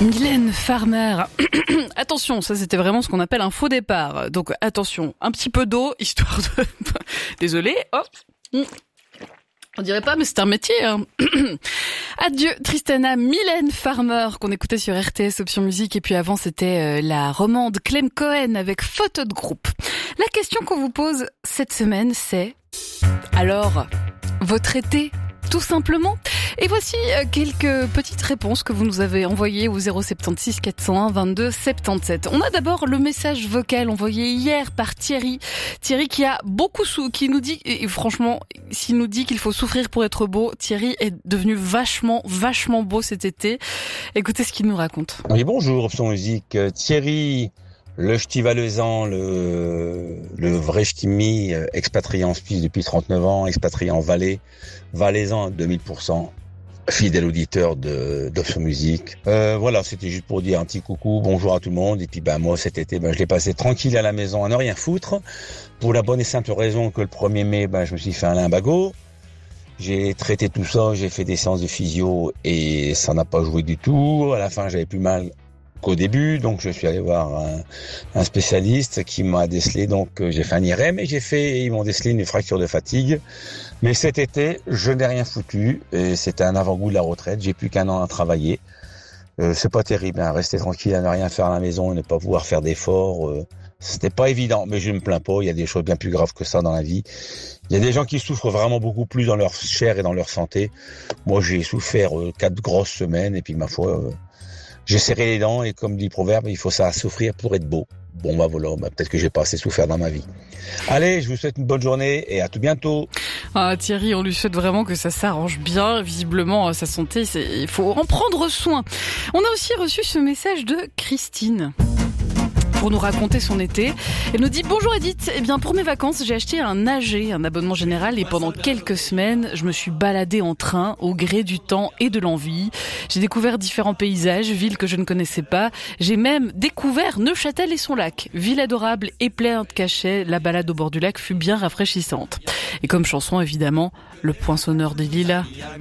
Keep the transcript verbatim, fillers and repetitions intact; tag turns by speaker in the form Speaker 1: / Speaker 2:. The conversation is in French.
Speaker 1: Mylène Farmer. Attention, ça c'était vraiment ce qu'on appelle un faux départ. Donc attention, un petit peu d'eau, histoire de... Désolé, hop. On dirait pas, mais c'est un métier. Hein. Adieu Tristana, Mylène Farmer, qu'on écoutait sur R T S Option Musique. Et puis avant, c'était euh, la romande Clem Cohen avec Photo de groupe. La question qu'on vous pose cette semaine, c'est... Alors, votre été, tout simplement. Et voici quelques petites réponses que vous nous avez envoyées au zéro sept six quatre zéro un vingt-deux soixante-dix-sept. On a d'abord le message vocal envoyé hier par Thierry. Thierry qui a beaucoup sou, qui nous dit, et franchement, s'il nous dit qu'il faut souffrir pour être beau, Thierry est devenu vachement, vachement beau cet été. Écoutez ce qu'il nous raconte.
Speaker 2: Oui, bonjour, Option Musique. Thierry, le ch'ti valaisan, le, le vrai ch'timi, expatrié en Suisse depuis trente-neuf ans, expatrié en Valais, valaisan à deux mille pour cent. Fidèle auditeur de d'Option Musique. Euh, voilà, c'était juste pour dire un petit coucou, bonjour à tout le monde. Et puis ben moi cet été, ben je l'ai passé tranquille à la maison à ne rien foutre, pour la bonne et simple raison que le premier mai, ben je me suis fait un lumbago. J'ai traité tout ça, j'ai fait des séances de physio et ça n'a pas joué du tout. À la fin, j'avais plus mal qu'au début, donc je suis allé voir un, un spécialiste qui m'a décelé, donc euh, j'ai fait un I R M et j'ai fait, ils m'ont décelé une fracture de fatigue. Mais cet été, je n'ai rien foutu et c'était un avant-goût de la retraite. J'ai plus qu'un an à travailler. Euh, c'est pas terrible, hein, rester tranquille à ne rien faire à la maison et ne pas pouvoir faire d'efforts. Euh, c'était pas évident, mais je ne me plains pas. Il y a des choses bien plus graves que ça dans la vie. Il y a des gens qui souffrent vraiment beaucoup plus dans leur chair et dans leur santé. Moi, j'ai souffert euh, quatre grosses semaines et puis ma foi. Euh, J'ai serré les dents et comme dit le proverbe, il faut ça souffrir pour être beau. Bon bah voilà, bah, peut-être que j'ai pas assez souffert dans ma vie. Allez, je vous souhaite une bonne journée et à tout bientôt.
Speaker 1: Ah, Thierry, on lui souhaite vraiment que ça s'arrange bien. Visiblement, sa santé, c'est... il faut en prendre soin. On a aussi reçu ce message de Christine pour nous raconter son été. Elle nous dit « Bonjour Edith, eh bien pour mes vacances, j'ai acheté un A G, un abonnement général, et pendant quelques semaines, je me suis baladée en train au gré du temps et de l'envie. J'ai découvert différents paysages, villes que je ne connaissais pas. J'ai même découvert Neuchâtel et son lac. Ville adorable et pleine de cachets, la balade au bord du lac fut bien rafraîchissante. » Et comme chanson, évidemment, Le Poinçonneur des Lilas